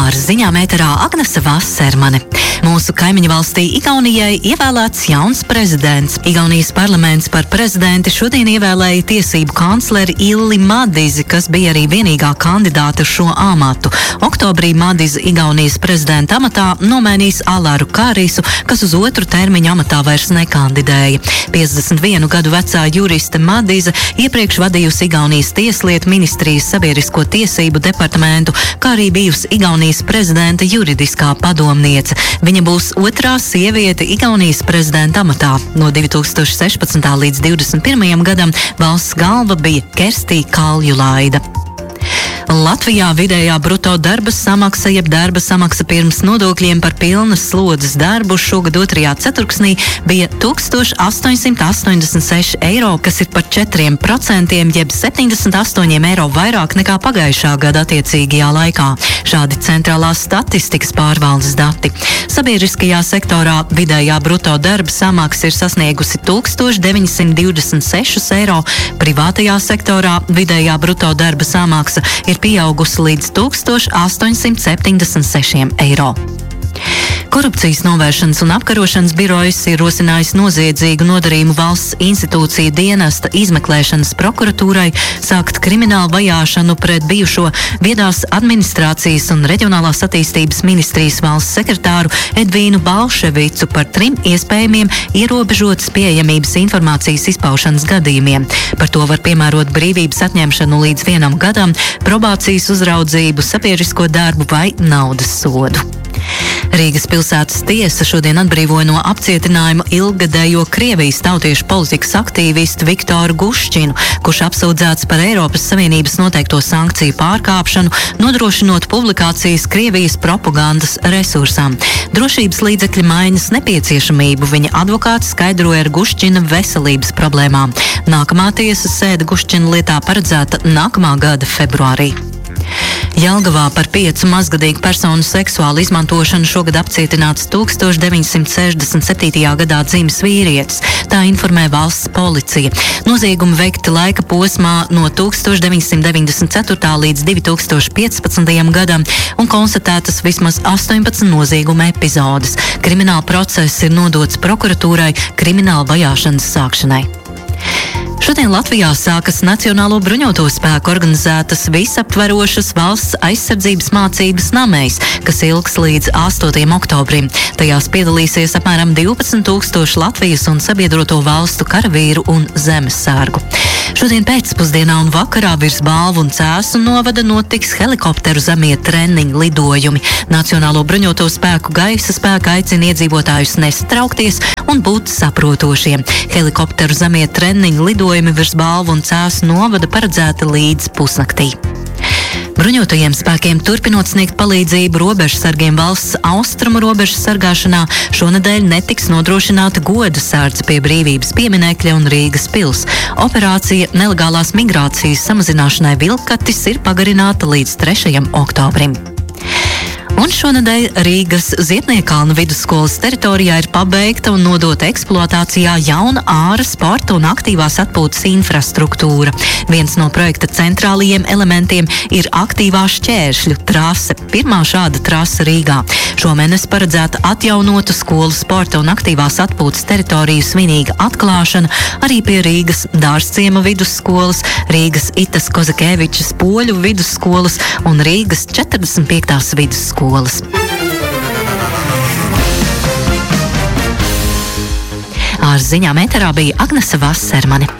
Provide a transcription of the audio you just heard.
Ar ziņām ēterā Agnese Vasermane. Mūsu kaimiņu valstī Igaunijai ievēlēts jauns prezidents. Igaunijas parlaments par prezidenti šodien ievēlēja tiesību kancleri Illi Madizi, kas bija arī vienīgā kandidāta šo amatu. Oktobrī Madizi Igaunijas prezidenta amatā nomainīs Alaru Kārisu, kas uz otru termiņu amatā vairs nekandidēja. 51 gadu vecā juriste Madize iepriekš vadījusi Igaunijas tieslietu ministrijas sabiedrisko tiesību departamentu, kā arī bijusi Igaunijas prezidenta juridiskā padomniece. Viņa būs otrā sieviete Igaunijas prezidenta amatā. No 2016. līdz 2021. gadam valsts galva bija Kerstī Kaljulaida. Latvijā vidējā bruto darba samaksa, jeb darba samaksa pirms nodokļiem par pilnas slodzes darbu šogad 2. ceturksnī bija 1886 eiro, kas ir par 4%, jeb 78 eiro vairāk nekā pagājušā gada attiecīgajā laikā. Šādi centrālās statistikas pārvaldes dati. Sabiedriskajā sektorā vidējā bruto darba samaksa ir sasniegusi 1926 eiro, privātajā sektorā vidējā bruto darba samaksa ir pieaugusi līdz 1876 eiro. Korupcijas novēršanas un apkarošanas birojas ir rosinājis noziedzīgu nodarījumu valsts institūciju dienesta izmeklēšanas prokuratūrai sākt kriminālu vajāšanu pret bijušo viedās administrācijas un reģionālās attīstības ministrijas valsts sekretāru Edvīnu Balševicu par 3 iespējamiem ierobežotas pieejamības informācijas izpaušanas gadījumiem. Par to var piemērot brīvības atņemšanu līdz 1 gadam, probācijas uzraudzību, sabiedrisko darbu vai naudas sodu. Rīgas pilsētas tiesa šodien atbrīvoja no apcietinājuma ilggadējo Krievijas tautiešu politikas aktīvistu Viktoru Guščinu, kurš apsūdzēts par Eiropas Savienības noteikto sankciju pārkāpšanu, nodrošinot publikācijas Krievijas propagandas resursām. Drošības līdzekļu maiņas nepieciešamību viņa advokāts skaidroja ar Guščina veselības problēmām. Nākamā tiesas sēde Guščina lietā paredzēta nākamā gada februārī. Jelgavā par 5 mazgadīgu personu seksuālu izmantošanu šogad apcietināts 1967. gadā dzimis vīrietis. Tā informē valsts policija. Noziegumi veikti laika posmā no 1994. līdz 2015. gadam un konstatētas vismaz 18 nozieguma epizodes. Krimināla process ir nodots prokuratūrai krimināla vajāšanas sākšanai. Šodien Latvijā sākas Nacionālo bruņoto spēku organizētas visaptverošas valsts aizsardzības mācības Namejs, kas ilgs līdz 8. oktobrim. Tajās piedalīsies apmēram 12 000 Latvijas un sabiedroto valstu karavīru un zemesargu. Šodien pēcpusdienā un vakarā virs Balvu un Cēsu novada notiks helikopteru zemie treniņu lidojumi. Nacionālo bruņoto spēku gaisa spēka aicina iedzīvotājus nesatraukties un būt saprotošiem. Helikopteru zemie treniņu lidojumi virs Balvu un Cēsu novada paredzēti līdz pusnaktī. Bruņotajiem spēkiem turpinot sniegt palīdzību robežsargiem valsts austrumu robežas sargāšanā, šonedēļ netiks nodrošināta goda sārdze pie Brīvības pieminekļa un Rīgas pils. Operācija nelegālās migrācijas samazināšanai Vilkatis ir pagarināta līdz 3. oktobrim. Un šonedēļ Rīgas Zietniekalna vidusskolas teritorijā ir pabeigta un nodota eksploatācijā jauna āra, sporta un aktīvās atpūtas infrastruktūra. Viens no projekta centrālajiem elementiem ir aktīvā šķēršļu trase, pirmā šāda trase Rīgā. Šomēnes paredzēta atjaunotu skolu sporta un aktīvās atpūtas teritoriju svinīga atklāšana arī pie Rīgas Dārzciema vidusskolas, Rīgas Itas Kozakēvičas poļu vidusskolas un Rīgas 45. vidusskolas. Ar ziņām ēterā bija Agnese Vasermane.